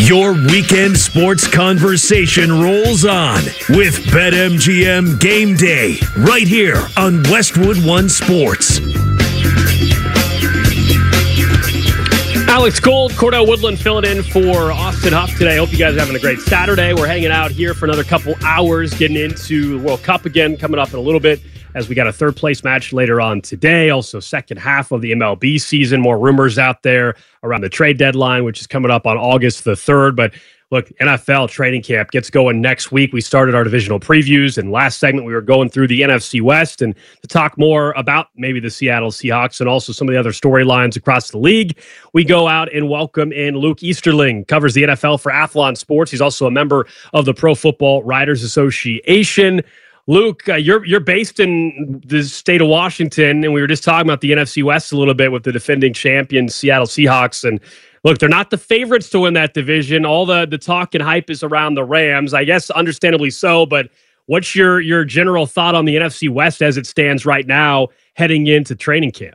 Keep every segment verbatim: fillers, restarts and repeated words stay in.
Your weekend sports conversation rolls on with BetMGM Game Day right here on Westwood One Sports. Alex Gold, Cordell Woodland filling in for Austin Huff today. Hope you guys are having a great Saturday. We're hanging out here for another couple hours, getting into the World Cup again, coming up in a little bit, as we got a third place match later on today. Also, second half of the M L B season. More rumors out there around the trade deadline, which is coming up on August the third. But look, N F L training camp gets going next week. We started our divisional previews, and last segment we were going through the N F C West and to talk more about maybe the Seattle Seahawks and also some of the other storylines across the league. We go out and welcome in Luke Easterling, covers the N F L for Athlon Sports. He's also a member of the Pro Football Writers Association. Luke, uh, you're you're based in the state of Washington, and we were just talking about the N F C West a little bit with the defending champion Seattle Seahawks. And look, they're not the favorites to win that division. All the the talk and hype is around the Rams, I guess, understandably so. But what's your your general thought on the N F C West as it stands right now, heading into training camp?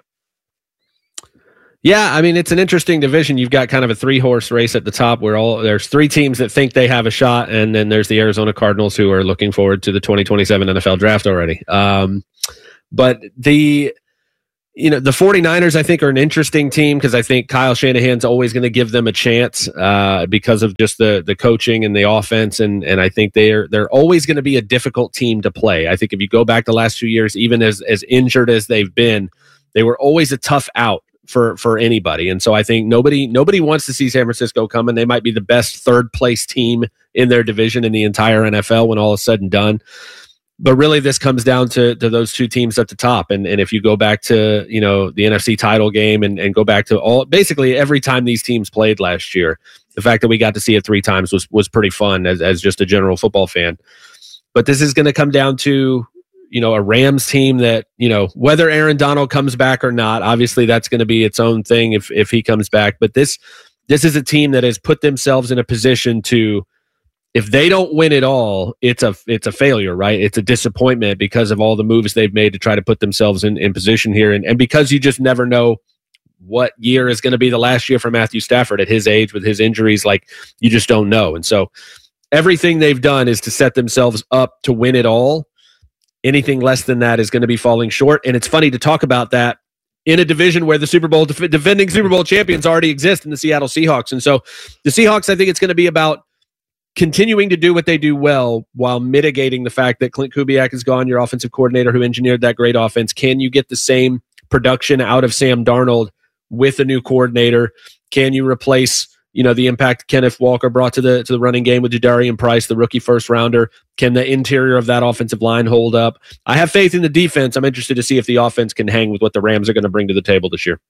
Yeah, I mean, it's an interesting division. You've got kind of a three-horse race at the top where all there's three teams that think they have a shot, and then there's the Arizona Cardinals who are looking forward to the twenty twenty-seven N F L draft already. Um, but the you know the 49ers, I think, are an interesting team because I think Kyle Shanahan's always going to give them a chance uh, because of just the the coaching and the offense, and and I think they're they're always going to be a difficult team to play. I think if you go back the last two years, even as as injured as they've been, they were always a tough out for for anybody. And so I think nobody nobody wants to see San Francisco coming. They might be the best third place team in their division in the entire N F L when all is said and done. But really this comes down to to those two teams at the top. And and if you go back to, you know, the N F C title game and, and go back to all basically every time these teams played last year, the fact that we got to see it three times was was pretty fun as as just a general football fan. But this is going to come down to, you know, a Rams team that, you know, whether Aaron Donald comes back or not, obviously that's going to be its own thing if if he comes back. But this this is a team that has put themselves in a position to, if they don't win it all, it's a it's a failure, right? It's a disappointment because of all the moves they've made to try to put themselves in, in position here. And, and because you just never know what year is going to be the last year for Matthew Stafford at his age with his injuries, like you just don't know. And so everything they've done is to set themselves up to win it all. Anything less than that is going to be falling short. And it's funny to talk about that in a division where the Super Bowl def- defending Super Bowl champions already exist in the Seattle Seahawks. And so the Seahawks, I think it's going to be about continuing to do what they do well while mitigating the fact that Clint Kubiak is gone, your offensive coordinator who engineered that great offense. Can you get the same production out of Sam Darnold with a new coordinator? Can you replace, you know, the impact Kenneth Walker brought to the to the running game with Jadarian Price, the rookie first rounder? Can the interior of that offensive line hold up? I have faith in the defense. I'm interested to see if the offense can hang with what the Rams are going to bring to the table this year.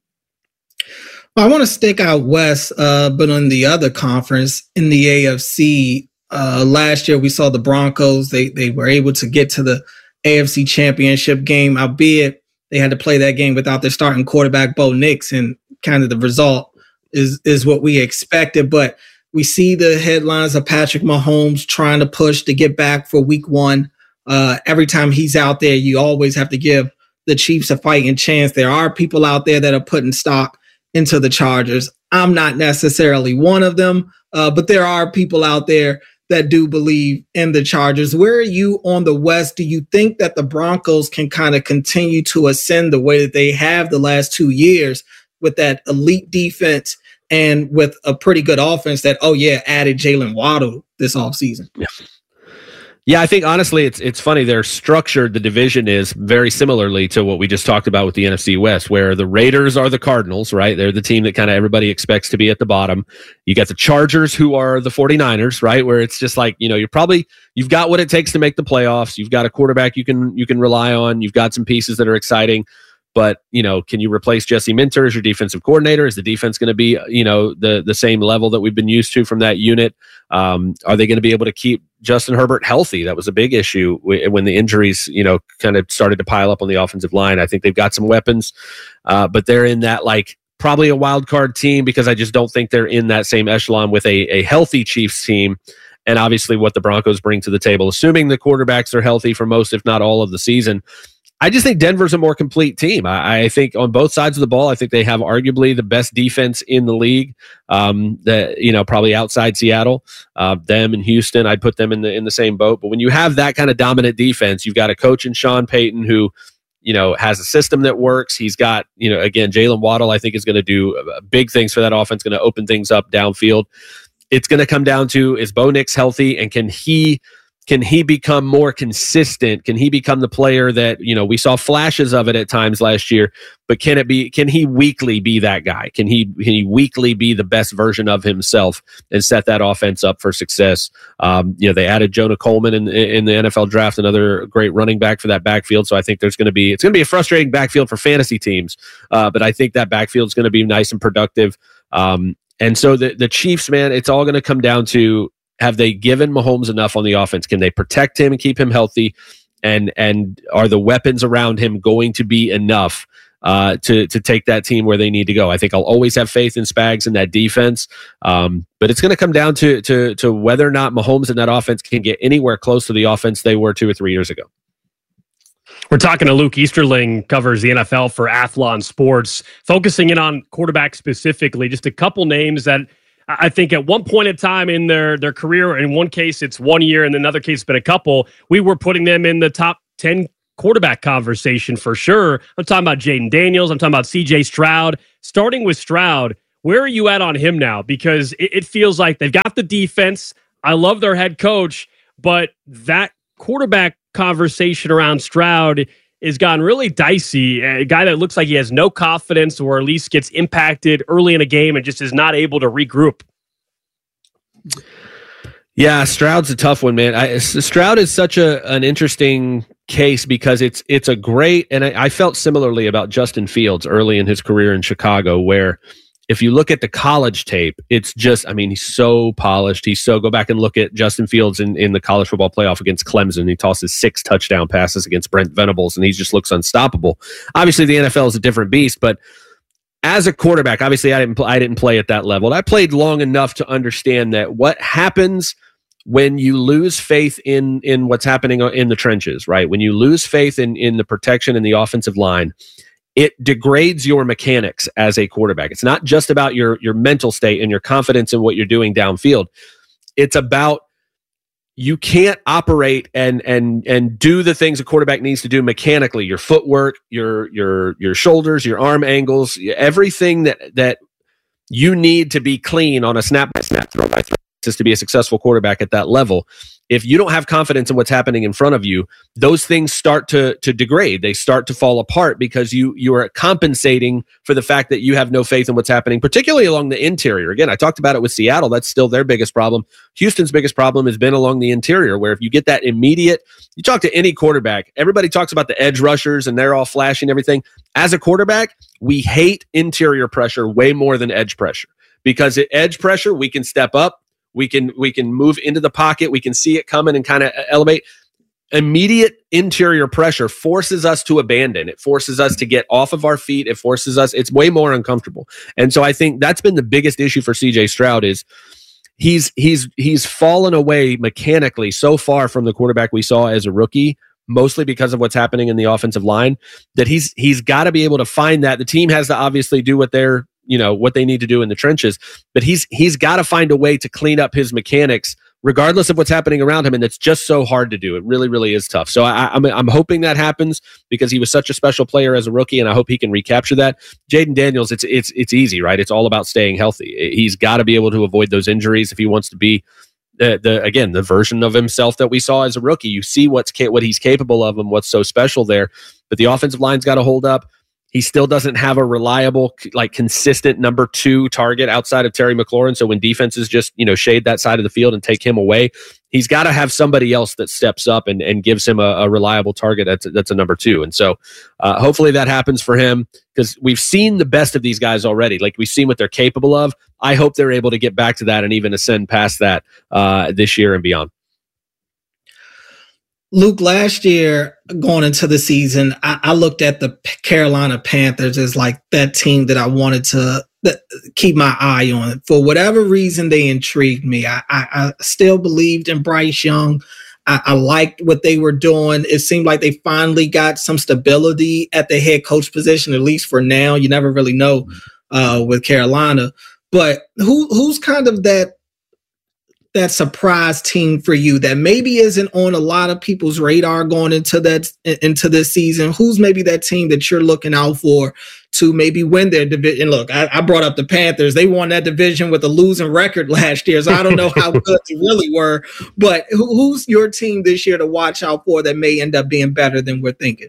I want to stick out west, uh, but in the other conference, in the A F C, uh, last year we saw the Broncos. They they were able to get to the A F C Championship game, albeit they had to play that game without their starting quarterback, Bo Nix, and kind of the result is is what we expected. But we see the headlines of Patrick Mahomes trying to push to get back for week one. Uh, every time he's out there, you always have to give the Chiefs a fighting chance. There are people out there that are putting stock into the Chargers. I'm not necessarily one of them, uh, but there are people out there that do believe in the Chargers. Where are you on the West? Do you think that the Broncos can kind of continue to ascend the way that they have the last two years with that elite defense and with a pretty good offense that, oh yeah, added Jalen Waddle this offseason? Yeah. Yeah, I think honestly, it's it's funny. They're structured. The division is very similarly to what we just talked about with the N F C West, where the Raiders are the Cardinals, right? They're the team that kind of everybody expects to be at the bottom. You got the Chargers, who are the 49ers, right? Where it's just like, you know, you're probably you've got what it takes to make the playoffs. You've got a quarterback you can you can rely on. You've got some pieces that are exciting. But, you know, can you replace Jesse Minter as your defensive coordinator? Is the defense going to be, you know, the the same level that we've been used to from that unit? Um, are they going to be able to keep Justin Herbert healthy? That was a big issue w- when the injuries, you know, kind of started to pile up on the offensive line. I think they've got some weapons, uh, but they're in that, like, probably a wild card team because I just don't think they're in that same echelon with a, a healthy Chiefs team. And obviously what the Broncos bring to the table, assuming the quarterbacks are healthy for most, if not all of the season, I just think Denver's a more complete team. I, I think on both sides of the ball, I think they have arguably the best defense in the league. Um, that you know, probably outside Seattle, uh, them and Houston, I'd put them in the in the same boat. But when you have that kind of dominant defense, you've got a coach in Sean Payton who, you know, has a system that works. He's got, you know, again, Jalen Waddle, I think is going to do big things for that offense. Going to open things up downfield. It's going to come down to, is Bo Nix healthy, and can he? Can he become more consistent? Can he become the player that, you know, we saw flashes of it at times last year, but can it be, can he weekly be that guy? Can he, can he weekly be the best version of himself and set that offense up for success? Um, you know, they added Jonah Coleman in, in the N F L draft, another great running back for that backfield. So I think there's going to be, it's going to be a frustrating backfield for fantasy teams. Uh, but I think that backfield is going to be nice and productive. Um, and so the, the Chiefs, man, it's all going to come down to, have they given Mahomes enough on the offense? Can they protect him and keep him healthy? And and are the weapons around him going to be enough uh, to to take that team where they need to go? I think I'll always have faith in Spags and that defense, um, but it's going to come down to to to whether or not Mahomes and that offense can get anywhere close to the offense they were two or three years ago. We're talking to Luke Easterling, covers the N F L for Athlon Sports, focusing in on quarterback specifically. Just a couple names that I think at one point in time in their, their career, in one case it's one year, and in another case it's been a couple, we were putting them in the top ten quarterback conversation for sure. I'm talking about Jaden Daniels. I'm talking about C J Stroud. Starting with Stroud, where are you at on him now? Because it, it feels like they've got the defense. I love their head coach, but that quarterback conversation around Stroud has gotten really dicey. A guy that looks like he has no confidence, or at least gets impacted early in a game and just is not able to regroup. Yeah, Stroud's a tough one, man. I, Stroud is such a an interesting case because it's it's a great, and I, I felt similarly about Justin Fields early in his career in Chicago, where if you look at the college tape, it's just, I mean, he's so polished. He's so, go back and look at Justin Fields in, in the college football playoff against Clemson. He tosses six touchdown passes against Brent Venables, and he just looks unstoppable. Obviously, the N F L is a different beast, but as a quarterback, obviously, I didn't, I didn't play at that level. I played long enough to understand that what happens when you lose faith in, in what's happening in the trenches, right? When you lose faith in, in the protection and the offensive line, it degrades your mechanics as a quarterback. It's not just about your, your mental state and your confidence in what you're doing downfield. It's about, you can't operate and and and do the things a quarterback needs to do mechanically. Your footwork, your your your shoulders, your arm angles, everything that that you need to be clean on a snap by snap, throw by throw, is to be a successful quarterback at that level. If you don't have confidence in what's happening in front of you, those things start to to degrade. They start to fall apart because you you are compensating for the fact that you have no faith in what's happening, particularly along the interior. Again, I talked about it with Seattle. That's still their biggest problem. Houston's biggest problem has been along the interior, where if you get that immediate, you talk to any quarterback, everybody talks about the edge rushers and they're all flashing everything. As a quarterback, we hate interior pressure way more than edge pressure, because at edge pressure, we can step up. We can we can move into the pocket. We can see it coming and kind of elevate. Immediate interior pressure forces us to abandon. It forces us to get off of our feet. It forces us. It's way more uncomfortable. And so I think that's been the biggest issue for C J Stroud, is he's he's he's fallen away mechanically so far from the quarterback we saw as a rookie, mostly because of what's happening in the offensive line, that he's he's got to be able to find that. The team has to obviously do what they're you know what they need to do in the trenches, but he's he's got to find a way to clean up his mechanics regardless of what's happening around him, and it's just so hard to do. It really really is tough. So I, I'm I'm hoping that happens, because he was such a special player as a rookie, and I hope he can recapture that. Jaden Daniels, it's it's it's easy, right? It's all about staying healthy. He's got to be able to avoid those injuries if he wants to be the the again the version of himself that we saw as a rookie. You see what's ca- what he's capable of and what's so special there, but the offensive line's got to hold up. He still doesn't have a reliable, like consistent number two target outside of Terry McLaurin. So when defenses just, you know, shade that side of the field and take him away, he's got to have somebody else that steps up and, and gives him a, a reliable target. That's, that's a number two. And so uh, hopefully that happens for him, because we've seen the best of these guys already. Like, we've seen what they're capable of. I hope they're able to get back to that and even ascend past that uh, this year and beyond. Luke, last year going into the season, I, I looked at the Carolina Panthers as like that team that I wanted to th- keep my eye on. For whatever reason, they intrigued me. I, I, I still believed in Bryce Young. I, I liked what they were doing. It seemed like they finally got some stability at the head coach position, at least for now. You never really know uh, with Carolina. But who who's kind of that that surprise team for you that maybe isn't on a lot of people's radar going into that into this season? Who's maybe that team that you're looking out for to maybe win their division? Look, I, I brought up the Panthers. They won that division with a losing record last year, so I don't know how good they really were. But who, who's your team this year to watch out for that may end up being better than we're thinking?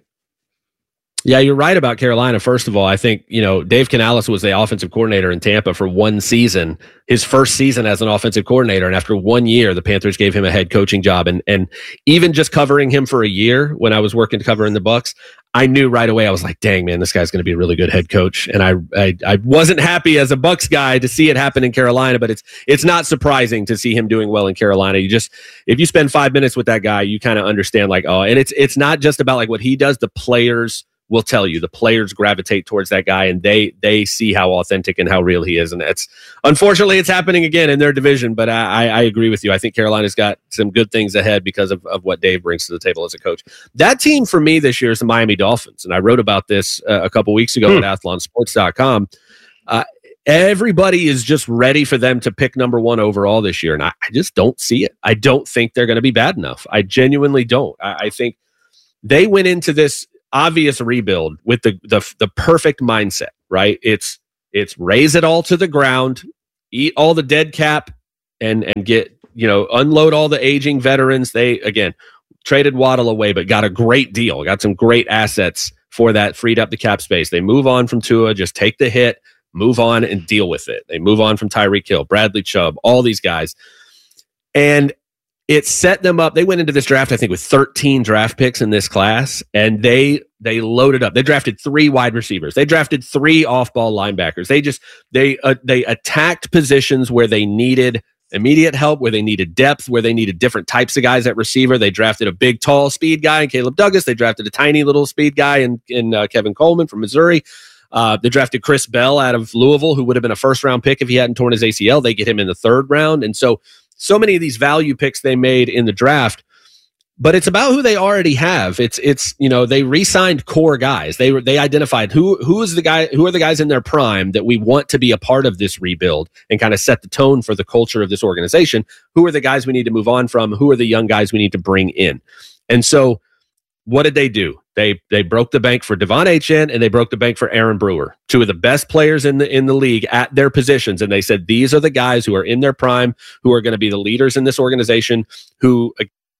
Yeah, you're right about Carolina. First of all, I think, you know, Dave Canales was the offensive coordinator in Tampa for one season, his first season as an offensive coordinator. And after one year, the Panthers gave him a head coaching job. And and even just covering him for a year when I was working covering the Bucs, I knew right away, I was like, dang, man, this guy's going to be a really good head coach. And I, I I wasn't happy as a Bucs guy to see it happen in Carolina, but it's it's not surprising to see him doing well in Carolina. You just, if you spend five minutes with that guy, you kind of understand like, oh, and it's it's not just about like what he does, the players will tell you. The players gravitate towards that guy, and they they see how authentic and how real he is. And it's unfortunately it's happening again in their division. But I, I agree with you. I think Carolina's got some good things ahead because of, of what Dave brings to the table as a coach. That team for me this year is the Miami Dolphins, and I wrote about this uh, a couple weeks ago hmm. at athlon sports dot com. Uh, everybody is just ready for them to pick number one overall this year, and I, I just don't see it. I don't think they're going to be bad enough. I genuinely don't. I, I think they went into this obvious rebuild with the, the the perfect mindset, right? It's it's raise it all to the ground, eat all the dead cap, and and get, you know, unload all the aging veterans. They again traded Waddle away, but got a great deal, got some great assets for that, freed up the cap space. They move on from Tua, just take the hit, move on and deal with it. They move on from Tyreek Hill, Bradley Chubb, all these guys, and it set them up. They went into this draft, I think, with thirteen draft picks in this class, and they they loaded up. They drafted three wide receivers. They drafted three off-ball linebackers. They just they uh, they attacked positions where they needed immediate help, where they needed depth, where they needed different types of guys at receiver. They drafted a big, tall speed guy in Caleb Douglas. They drafted a tiny little speed guy in in uh, Kevin Coleman from Missouri. Uh, they drafted Chris Bell out of Louisville, who would have been a first-round pick if he hadn't torn his A C L. They get him in the third round, and so. So many of these value picks they made in the draft, but it's about who they already have. It's it's you know, they re-signed core guys. They were they identified who who is the guy who are the guys in their prime that we want to be a part of this rebuild and kind of set the tone for the culture of this organization. Who are the guys we need to move on from? Who are the young guys we need to bring in? And so, what did they do? They they broke the bank for Devon Achane and they broke the bank for Aaron Brewer, two of the best players in the in the league at their positions. And they said these are the guys who are in their prime, who are going to be the leaders in this organization, who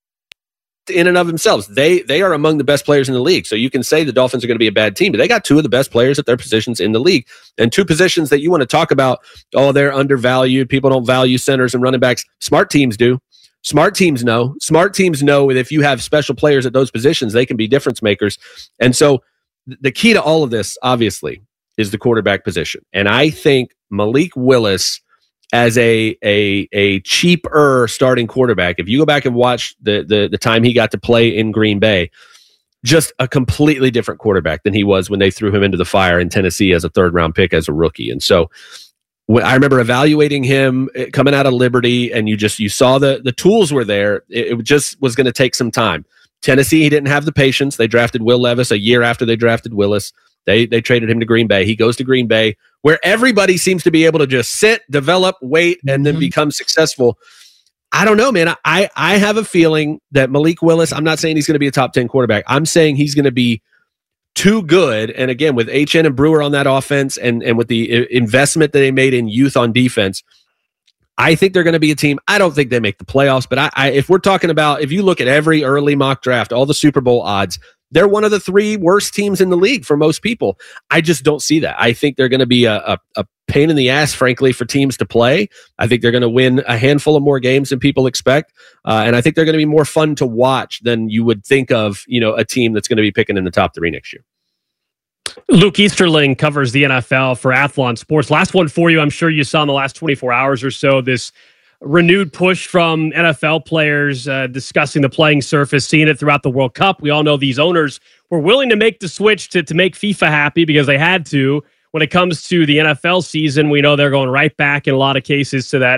in and of themselves, they they are among the best players in the league. So you can say the Dolphins are going to be a bad team, but they got two of the best players at their positions in the league. And two positions that you want to talk about, oh, they're undervalued. People don't value centers and running backs. Smart teams do. Smart teams know. Smart teams know that if you have special players at those positions, they can be difference makers. And so the key to all of this, obviously, is the quarterback position. And I think Malik Willis as a a a cheaper starting quarterback, if you go back and watch the the the time he got to play in Green Bay, just a completely different quarterback than he was when they threw him into the fire in Tennessee as a third round pick as a rookie. And so I remember evaluating him coming out of Liberty, and you just you saw the the tools were there. It, it just was going to take some time. Tennessee, he didn't have the patience. They drafted Will Levis a year after they drafted Willis. They they traded him to Green Bay. He goes to Green Bay, where everybody seems to be able to just sit, develop, wait, and then mm-hmm. become successful. I don't know, man. I I have a feeling that Malik Willis, I'm not saying he's going to be a top ten quarterback. I'm saying he's going to be too good. And again, with Achane and Brewer on that offense and, and with the investment that they made in youth on defense, I think they're going to be a team. I don't think they make the playoffs, but I, I, if we're talking about, if you look at every early mock draft, all the Super Bowl odds, they're one of the three worst teams in the league for most people. I just don't see that. I think they're going to be a, a, a pain in the ass, frankly, for teams to play. I think they're going to win a handful of more games than people expect. Uh, and I think they're going to be more fun to watch than you would think of, you know, a team that's going to be picking in the top three next year. Luke Easterling covers the N F L for Athlon Sports. Last one for you. I'm sure you saw in the last twenty-four hours or so this renewed push from N F L players uh, discussing the playing surface, seeing it throughout the World Cup. We all know these owners were willing to make the switch to, to make FIFA happy because they had to. When it comes to the N F L season, we know they're going right back in a lot of cases to that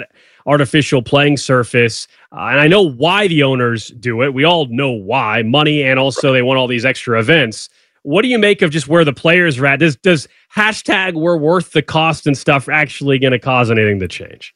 artificial playing surface. Uh, and I know why the owners do it. We all know why. Money, and also they want all these extra events. What do you make of just where the players are at? Does, does hashtag we're worth the cost and stuff actually going to cause anything to change?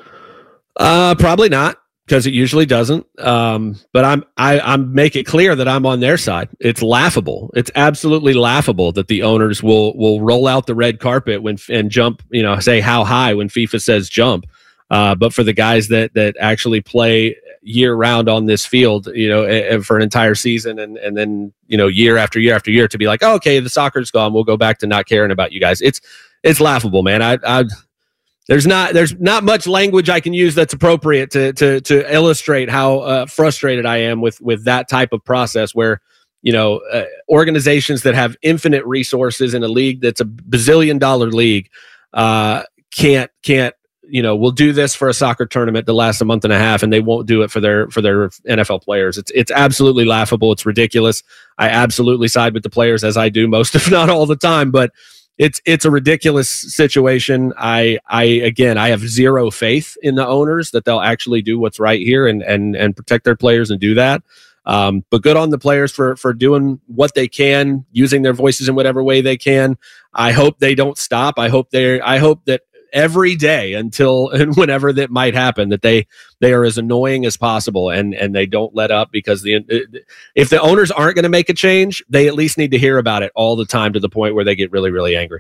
Uh, probably not, because it usually doesn't. Um, but I'm I I'm make it clear that I'm on their side. It's laughable. It's absolutely laughable that the owners will will roll out the red carpet when and jump. You know, say how high when FIFA says jump. Uh, but for the guys that that actually play year round on this field, you know, for an entire season, and and then you know year after year after year to be like, oh, okay, the soccer's gone. We'll go back to not caring about you guys. It's it's laughable, man. I I. There's not there's not much language I can use that's appropriate to to to illustrate how uh, frustrated I am with with that type of process where, you know, uh, organizations that have infinite resources in a league that's a bazillion dollar league uh, can't can't you know will do this for a soccer tournament that lasts a month and a half, and they won't do it for their for their N F L players. It's it's absolutely laughable. It's ridiculous. I absolutely side with the players, as I do most, if not all the time, but. It's it's a ridiculous situation. I I again I have zero faith in the owners that they'll actually do what's right here and and and protect their players and do that. Um, but good on the players for for doing what they can, using their voices in whatever way they can. I hope they don't stop. I hope they I hope that every day until and whenever that might happen, that they they are as annoying as possible and and they don't let up, because the if the owners aren't going to make a change, they at least need to hear about it all the time to the point where they get really really angry.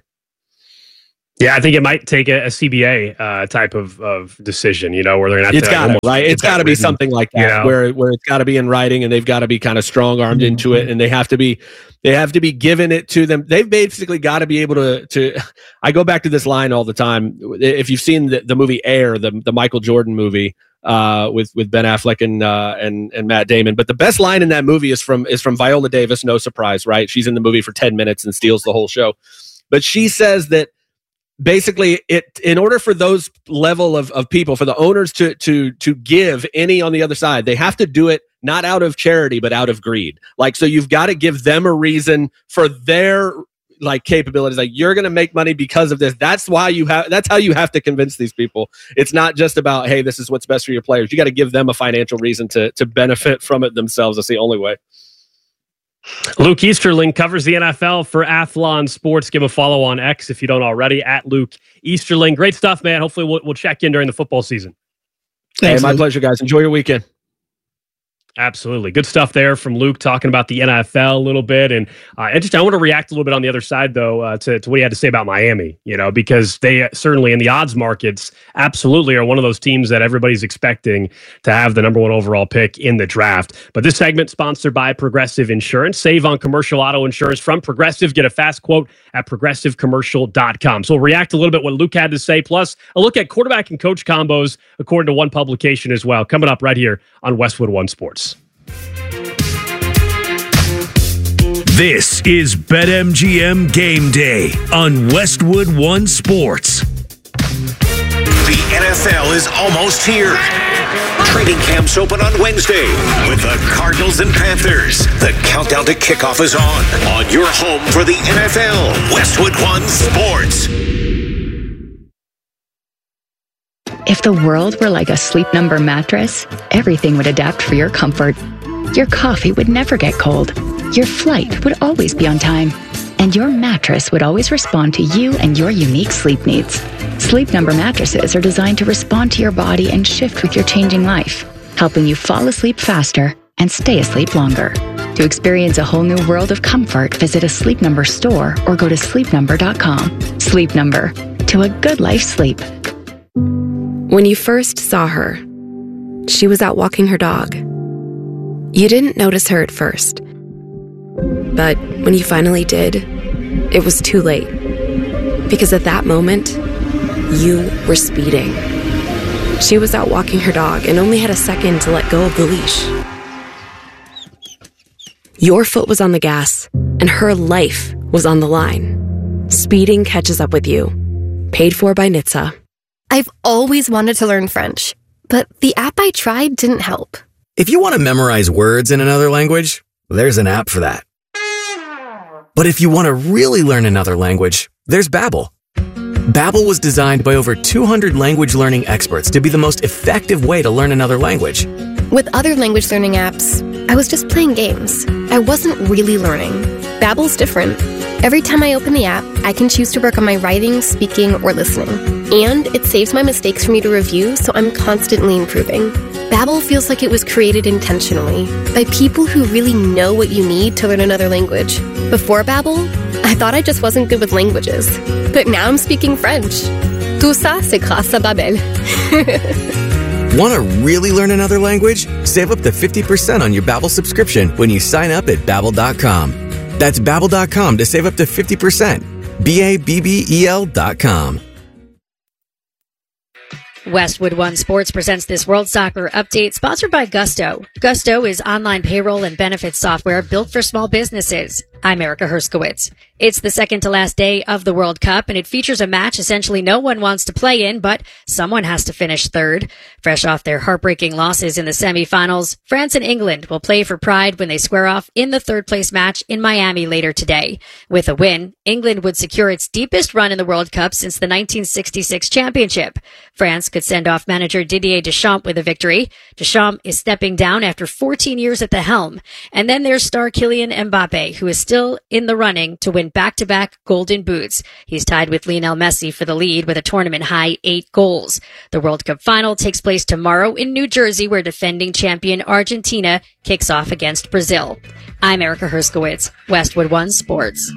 Yeah, I think it might take a, a C B A uh, type of, of decision, you know, where they're going to have it's to... Gotta, almost, right? It's got to be written, something like that, you know? where where it's got to be in writing, and they've got to be kind of strong-armed mm-hmm. into it, and they have to be they have to be given it to them. They've basically got to be able to... to. I go back to this line all the time. If you've seen the, the movie Air, the, the Michael Jordan movie, uh, with with Ben Affleck and uh, and and Matt Damon, but the best line in that movie is from is from Viola Davis. No surprise, right? She's in the movie for ten minutes and steals the whole show. But she says that basically, it in order for those level of, of people, for the owners to to to give any on the other side, they have to do it not out of charity, but out of greed. Like, so you've got to give them a reason for their like capabilities. Like, you're going to make money because of this. That's why you have. That's how you have to convince these people. It's not just about, hey, this is what's best for your players. You got to give them a financial reason to to benefit from it themselves. That's the only way. Luke Easterling covers the N F L for Athlon Sports. Give him a follow on X if you don't already, at Luke Easterling. Great stuff, man. Hopefully we'll, we'll check in during the football season. Thanks, hey, my Luke. Pleasure, guys. Enjoy your weekend. Absolutely. Good stuff there from Luke, talking about the N F L a little bit. And uh, I just I want to react a little bit on the other side, though, uh, to, to what he had to say about Miami, you know, because they certainly in the odds markets absolutely are one of those teams that everybody's expecting to have the number one overall pick in the draft. But this segment sponsored by Progressive Insurance. Save on commercial auto insurance from Progressive. Get a fast quote at progressive commercial dot com. So we'll react a little bit what Luke had to say, plus a look at quarterback and coach combos, according to one publication as well, coming up right here on Westwood One Sports. This is BetMGM Game Day on Westwood One Sports. The N F L is almost here. Training camps open on Wednesday with the Cardinals and Panthers. The countdown to kickoff is on. On your home for the N F L, Westwood One Sports. If the world were like a Sleep Number mattress, everything would adapt for your comfort. Your coffee would never get cold. Your flight would always be on time. And your mattress would always respond to you and your unique sleep needs. Sleep Number mattresses are designed to respond to your body and shift with your changing life, helping you fall asleep faster and stay asleep longer. To experience a whole new world of comfort, visit a Sleep Number store or go to sleep number dot com. Sleep Number. To a good life sleep. When you first saw her, she was out walking her dog. You didn't notice her at first. But when you finally did, it was too late. Because at that moment, you were speeding. She was out walking her dog and only had a second to let go of the leash. Your foot was on the gas, and her life was on the line. Speeding catches up with you. Paid for by N H T S A. I've always wanted to learn French, but the app I tried didn't help. If you want to memorize words in another language, there's an app for that. But if you want to really learn another language, there's Babbel. Babbel was designed by over two hundred language learning experts to be the most effective way to learn another language. With other language learning apps, I was just playing games. I wasn't really learning. Babbel's different. Every time I open the app, I can choose to work on my writing, speaking, or listening. And it saves my mistakes for me to review, so I'm constantly improving. Babbel feels like it was created intentionally by people who really know what you need to learn another language. Before Babbel, I thought I just wasn't good with languages. But now I'm speaking French. Tout ça, c'est grâce à Babbel. Want to really learn another language? Save up to fifty percent on your Babbel subscription when you sign up at babbel dot com. That's babbel dot com to save up to fifty percent. B A B B E L dot com. Westwood One Sports presents this World Soccer Update, sponsored by Gusto. Gusto is online payroll and benefits software built for small businesses. I'm Erica Herskowitz. It's the second to last day of the World Cup, and it features a match essentially no one wants to play in, but someone has to finish third. Fresh off their heartbreaking losses in the semifinals, France and England will play for pride when they square off in the third-place match in Miami later today. With a win, England would secure its deepest run in the World Cup since the nineteen sixty-six championship. France could send off manager Didier Deschamps with a victory. Deschamps is stepping down after fourteen years at the helm. And then there's star Kylian Mbappe, who is still in the running to win back-to-back golden boots. He's tied with Lionel Messi for the lead with a tournament-high eight goals. The World Cup final takes place tomorrow in New Jersey, where defending champion Argentina kicks off against Brazil. I'm Erica Herskowitz, Westwood One Sports.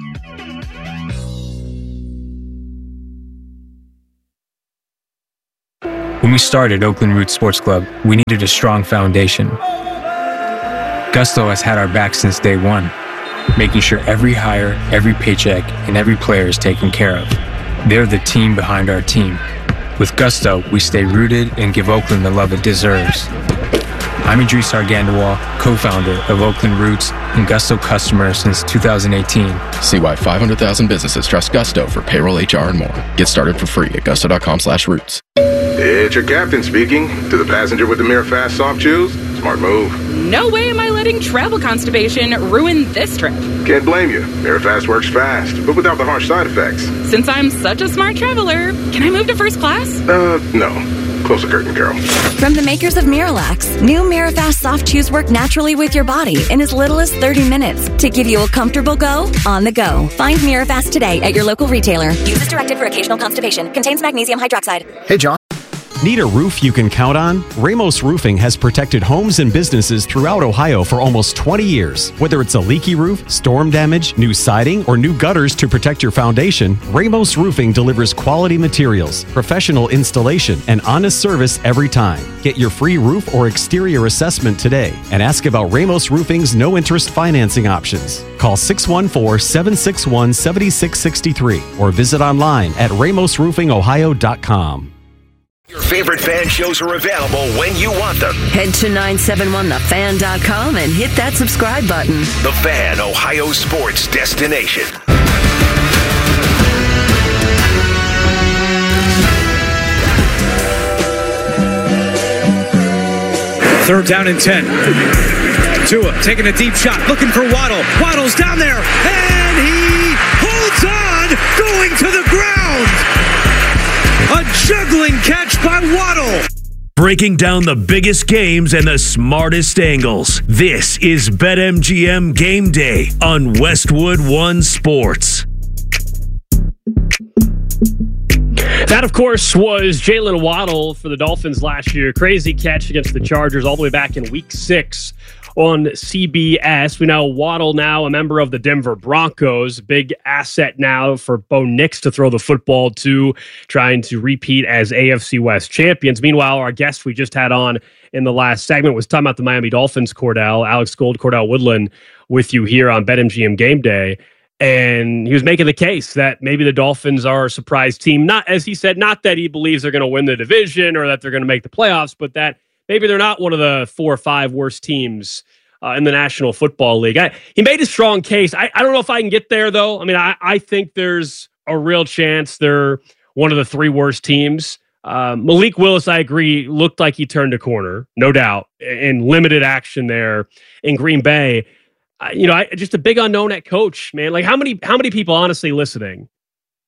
When we started Oakland Roots Sports Club, we needed a strong foundation. Gusto has had our back since day one, making sure every hire, every paycheck, and every player is taken care of. They're the team behind our team. With Gusto, we stay rooted and give Oakland the love it deserves. I'm Idris Argandawal, co-founder of Oakland Roots and Gusto customer since two thousand eighteen. See why five hundred thousand businesses trust Gusto for payroll, H R, and more. Get started for free at gusto dot com slash roots. It's your captain speaking. To the passenger with the Mirror Fast soft chews, smart move. No way am I letting travel constipation ruin this trip. Can't blame you. Mirror Fast works fast, but without the harsh side effects. Since I'm such a smart traveler, can I move to first class? Uh, no. Close the curtain, Carol. From the makers of Miralax, new Mirafast soft chews work naturally with your body in as little as thirty minutes to give you a comfortable go on the go. Find Mirafast today at your local retailer. Use as directed for occasional constipation. Contains magnesium hydroxide. Hey, John. Need a roof you can count on? Ramos Roofing has protected homes and businesses throughout Ohio for almost twenty years. Whether it's a leaky roof, storm damage, new siding, or new gutters to protect your foundation, Ramos Roofing delivers quality materials, professional installation, and honest service every time. Get your free roof or exterior assessment today and ask about Ramos Roofing's no-interest financing options. Call six one four, seven six one, seven six six three or visit online at ramos roofing ohio dot com. Your favorite fan shows are available when you want them. Head to nine seven one the fan dot com and hit that subscribe button. The Fan, Ohio sports destination. Third down and ten. Tua taking a deep shot, looking for Waddle. Waddle's down there, and he holds on, going to the ground. A juggling catch by Waddle. Breaking down the biggest games and the smartest angles. This is BetMGM Game Day on Westwood One Sports. That, of course, was Jalen Waddle for the Dolphins last year. Crazy catch against the Chargers all the way back in week six on C B S. We know Waddle now a member of the Denver Broncos. Big asset now for Bo Nix to throw the football to, trying to repeat as A F C West champions. Meanwhile, our guest we just had on in the last segment was talking about the Miami Dolphins, Cordell, Alex Gold, Cordell Woodland, with you here on BetMGM Game Day. And he was making the case that maybe the Dolphins are a surprise team. Not, as he said, not that he believes they're going to win the division or that they're going to make the playoffs, but that maybe they're not one of the four or five worst teams uh, in the National Football League. I, he made a strong case. I, I don't know if I can get there, though. I mean, I, I think there's a real chance they're one of the three worst teams. Um, Malik Willis, I agree, looked like he turned a corner, no doubt, in limited action there in Green Bay. Uh, you know, I, just a big unknown at coach, man. Like, how many how many people honestly listening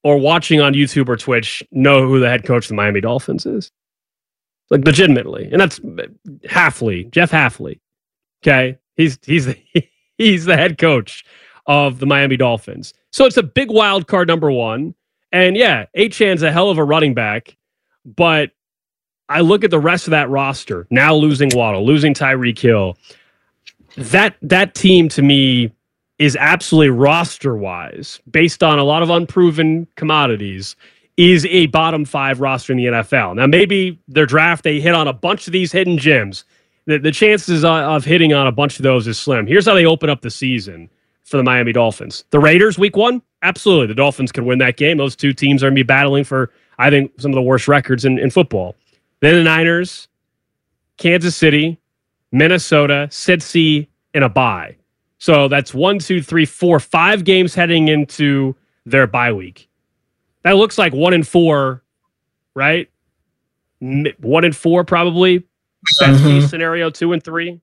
or watching on YouTube or Twitch know who the head coach of the Miami Dolphins is. Like, legitimately. And that's Hafley, Jeff Hafley. Okay? He's he's the, he's the head coach of the Miami Dolphins. So it's a big wild card, number one. And yeah, Achan's a hell of a running back, but I look at the rest of that roster, now losing Waddle, losing Tyreek Hill. That that team, to me, is absolutely roster-wise, based on a lot of unproven commodities, is a bottom five roster in the N F L. Now, maybe their draft, they hit on a bunch of these hidden gems. The, the chances of, of hitting on a bunch of those is slim. Here's how they open up the season for the Miami Dolphins. The Raiders, week one, absolutely. The Dolphins can win that game. Those two teams are going to be battling for, I think, some of the worst records in, in football. Then the Niners, Kansas City, Minnesota, Cincy, and a bye. So that's one, two, three, four, five games heading into their bye week. That looks like one and four, right? One and four, probably. Best Mhm. case scenario, two and three.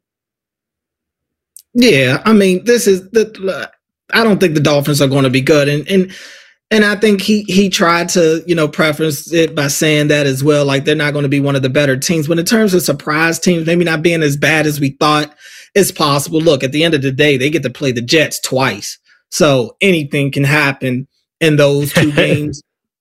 Yeah, I mean, this is the. I don't think the Dolphins are going to be good, and and and I think he he tried to you know preface it by saying that as well. Like, they're not going to be one of the better teams, but in terms of surprise teams, maybe not being as bad as we thought, it's possible. Look, at the end of the day, they get to play the Jets twice, so anything can happen in those two games.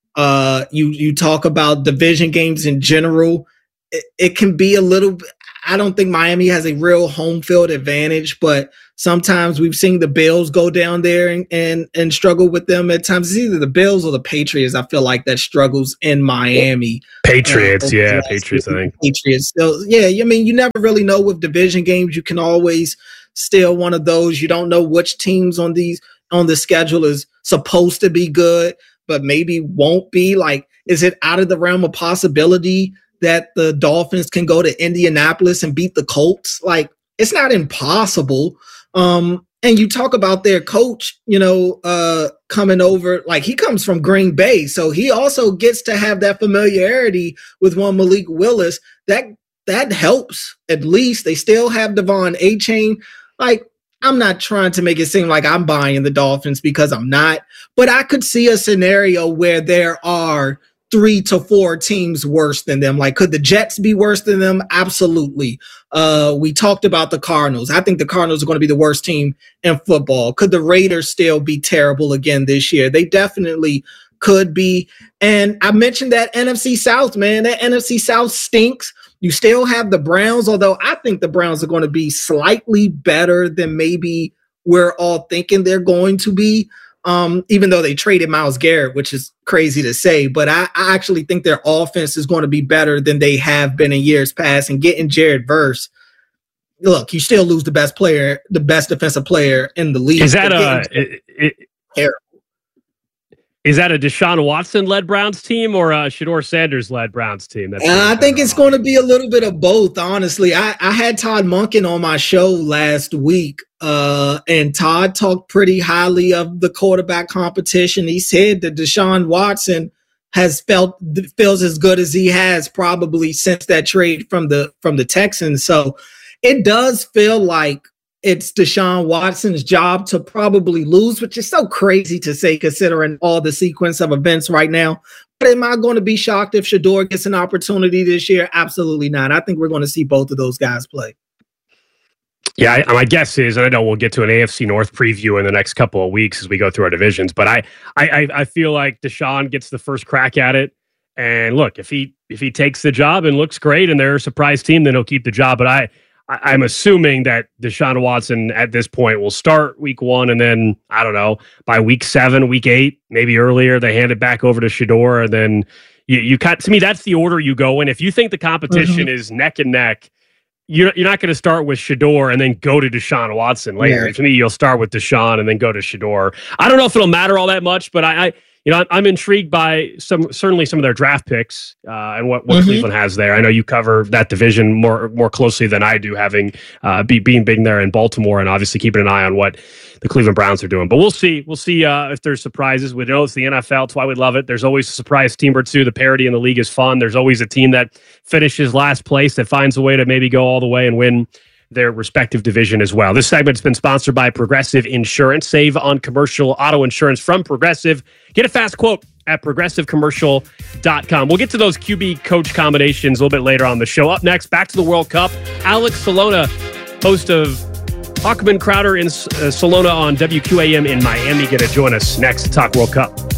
Uh, you you talk about division games in general. It, it can be a little. I don't think Miami has a real home field advantage, but sometimes we've seen the Bills go down there and, and, and struggle with them at times. It's either the Bills or the Patriots, I feel like, that struggles in Miami. Patriots, uh, yeah, Patriots, I think. Patriots. So, yeah, I mean, you never really know with division games. You can always steal one of those. You don't know which teams on these on the schedule is supposed to be good, but maybe won't be. Like, is it out of the realm of possibility that the Dolphins can go to Indianapolis and beat the Colts? Like, it's not impossible. Um, and you talk about their coach, you know, uh, coming over, like, he comes from Green Bay. So he also gets to have that familiarity with one Malik Willis. That, that helps. At least they still have Devon Achane. Like, I'm not trying to make it seem like I'm buying the Dolphins, because I'm not, but I could see a scenario where there are three to four teams worse than them. Like, could the Jets be worse than them? Absolutely. Uh, we talked about the Cardinals. I think the Cardinals are going to be the worst team in football. Could the Raiders still be terrible again this year? They definitely could be. And I mentioned that N F C South, man. That N F C South stinks. You still have the Browns, although I think the Browns are going to be slightly better than maybe we're all thinking they're going to be. Um, even though they traded Myles Garrett, which is crazy to say, but I, I actually think their offense is going to be better than they have been in years past. And getting Jared Verse, look, you still lose the best player, the best defensive player in the league. Is that a it, it, terrible? Is that a Deshaun Watson led Browns team or a Shedeur Sanders led Browns team? That's Uh, I think it's going to be a little bit of both, honestly. I, I had Todd Monken on my show last week, uh, and Todd talked pretty highly of the quarterback competition. He said that Deshaun Watson has felt feels as good as he has probably since that trade from the from the Texans. So it does feel like it's Deshaun Watson's job to probably lose, which is so crazy to say considering all the sequence of events right now. But am I going to be shocked if Shedeur gets an opportunity this year? Absolutely not. I think we're going to see both of those guys play. Yeah, I, my guess is, and I know we'll get to an A F C North preview in the next couple of weeks as we go through our divisions, but I, I, I feel like Deshaun gets the first crack at it. And look, if he if he takes the job and looks great and they're a surprise team, then he'll keep the job. But I, I I'm assuming that Deshaun Watson at this point will start week one, and then I don't know, by week seven, week eight, maybe earlier, they hand it back over to Shedeur, and then you you cut. To me, that's the order you go in. If you think the competition mm-hmm. is neck and neck, You're, you're not going to start with Shedeur and then go to Deshaun Watson later. Yeah. To me, you'll start with Deshaun and then go to Shedeur. I don't know if it'll matter all that much, but I, I you know, I'm intrigued by some certainly some of their draft picks uh, and what, what mm-hmm. Cleveland has there. I know you cover that division more more closely than I do, having uh, be, being big there in Baltimore, and obviously keeping an eye on what the Cleveland Browns are doing. But we'll see. We'll see uh, if there's surprises. We know it's the N F L. That's why we love it. There's always a surprise team or two. The parity in the league is fun. There's always a team that finishes last place that finds a way to maybe go all the way and win their respective division as well. This segment's been sponsored by Progressive Insurance. Save on commercial auto insurance from Progressive. Get a fast quote at progressive commercial dot com. We'll get to those Q B coach combinations a little bit later on the show. Up next, back to the World Cup. Alex Salona, host of Hochman Crowder in uh, Salona on W Q A M in Miami, going to join us next to talk World Cup.